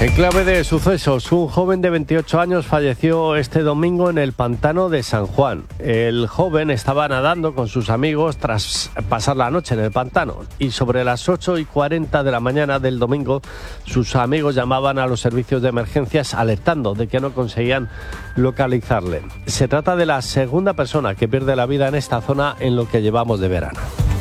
En clave de sucesos, un joven de 28 años falleció este domingo en el pantano de San Juan. El joven estaba nadando con sus amigos tras pasar la noche en el pantano y sobre las 8:40 de la mañana del domingo sus amigos llamaban a los servicios de emergencias alertando de que no conseguían localizarle. Se trata de la segunda persona que pierde la vida en esta zona en lo que llevamos de verano.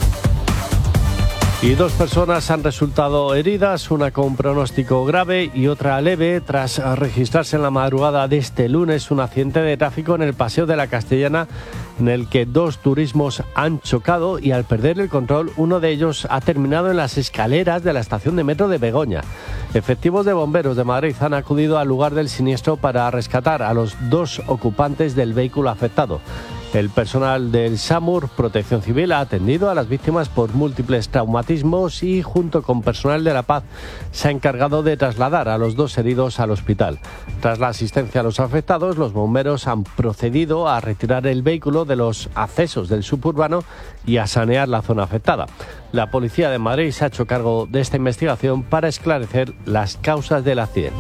Y 2 personas han resultado heridas, una con pronóstico grave y otra leve, tras registrarse en la madrugada de este lunes un accidente de tráfico en el Paseo de la Castellana, en el que 2 turismos han chocado y al perder el control, uno de ellos ha terminado en las escaleras de la estación de metro de Begoña. Efectivos de bomberos de Madrid han acudido al lugar del siniestro para rescatar a los 2 ocupantes del vehículo afectado. El personal del SAMUR Protección Civil ha atendido a las víctimas por múltiples traumatismos y, junto con personal de La Paz, se ha encargado de trasladar a los 2 heridos al hospital. Tras la asistencia a los afectados, los bomberos han procedido a retirar el vehículo de los accesos del suburbano y a sanear la zona afectada. La Policía de Madrid se ha hecho cargo de esta investigación para esclarecer las causas del accidente.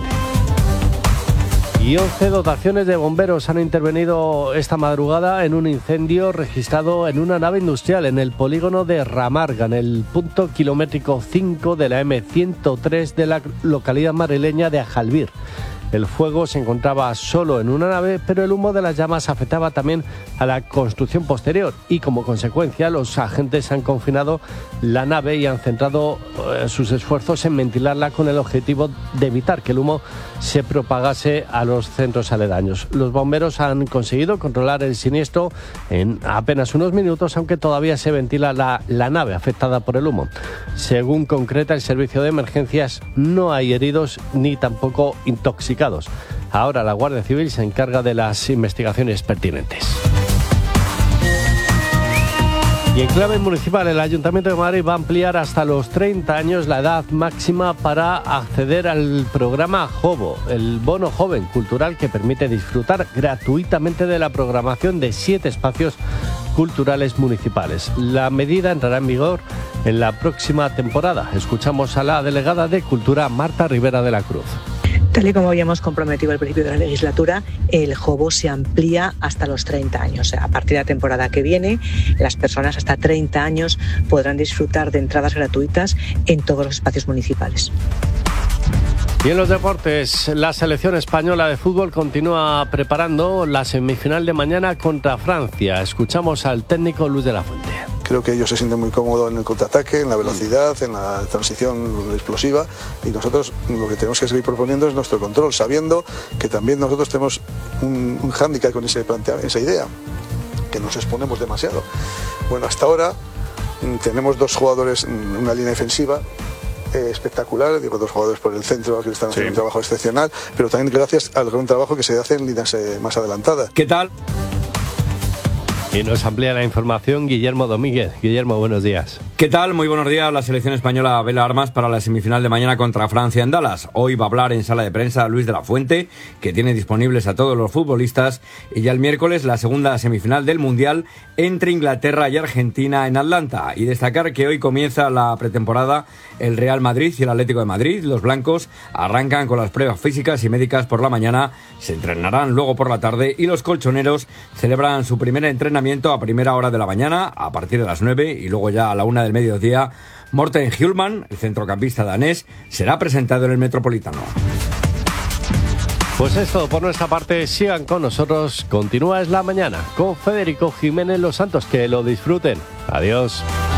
Y 11 dotaciones de bomberos han intervenido esta madrugada en un incendio registrado en una nave industrial en el polígono de Ramarga, en el punto kilométrico 5 de la M103 de la localidad madrileña de Ajalbir. El fuego se encontraba solo en una nave, pero el humo de las llamas afectaba también a la construcción posterior y, como consecuencia, los agentes han confinado la nave y han centrado sus esfuerzos en ventilarla con el objetivo de evitar que el humo se propagase a los centros aledaños. Los bomberos han conseguido controlar el siniestro en apenas unos minutos, aunque todavía se ventila la nave afectada por el humo. Según concreta el servicio de emergencias, no hay heridos ni tampoco intoxicados. Ahora la Guardia Civil se encarga de las investigaciones pertinentes. Y en clave municipal, el Ayuntamiento de Madrid va a ampliar hasta los 30 años la edad máxima para acceder al programa JOVO, el bono joven cultural que permite disfrutar gratuitamente de la programación de 7 espacios culturales municipales. La medida entrará en vigor en la próxima temporada. Escuchamos a la delegada de Cultura, Marta Rivera de la Cruz. Tal y como habíamos comprometido al principio de la legislatura, el JOVO se amplía hasta los 30 años. A partir de la temporada que viene, las personas hasta 30 años podrán disfrutar de entradas gratuitas en todos los espacios municipales. Y en los deportes, la selección española de fútbol continúa preparando la semifinal de mañana contra Francia. Escuchamos al técnico Luis de la Fuente. Creo que ellos se sienten muy cómodos en el contraataque, en la velocidad, en la transición explosiva, y nosotros lo que tenemos que seguir proponiendo es nuestro control, sabiendo que también nosotros tenemos un hándicap con esa idea, que nos exponemos demasiado. Bueno, hasta ahora tenemos 2 jugadores, una línea defensiva espectacular, digo 2 jugadores por el centro que están haciendo un trabajo excepcional, pero también gracias al gran trabajo que se hace en líneas más adelantadas. ¿Qué tal? Y nos amplía la información Guillermo Domínguez. Guillermo, buenos días. ¿Qué tal? Muy buenos días. La selección española vela armas para la semifinal de mañana contra Francia en Dallas. Hoy va a hablar en sala de prensa Luis de la Fuente, que tiene disponibles a todos los futbolistas. Y ya el miércoles la segunda semifinal del Mundial entre Inglaterra y Argentina en Atlanta. Y destacar que hoy comienza la pretemporada el Real Madrid y el Atlético de Madrid. Los blancos arrancan con las pruebas físicas y médicas por la mañana, se entrenarán luego por la tarde y los colchoneros celebran su primer entrenamiento a primera hora de la mañana, a partir de las 9 y luego ya a la 1 del mediodía. Morten Hjulmand, el centrocampista danés, será presentado en el Metropolitano. Pues es todo por nuestra parte. Sigan con nosotros. Continúa Es la Mañana con Federico Jiménez Los Santos. Que lo disfruten. Adiós.